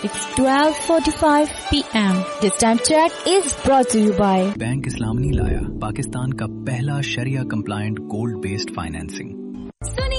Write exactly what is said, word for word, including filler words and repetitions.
It's twelve forty-five p m This time check is brought to you by bank इस्लाम नहीं लाया, पाकिस्तान का पहला शरिया compliant gold based financing.